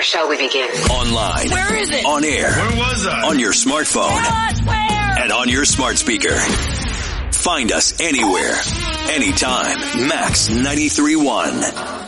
Where shall we begin? Online. Where is it? On air. Where was I? On your smartphone. And on your smart speaker. Find us anywhere, anytime. Max 93.1.